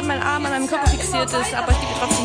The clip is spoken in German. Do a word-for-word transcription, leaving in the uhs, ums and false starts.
mein Arm an meinem Körper fixiert ist, aber ich gebe trotzdem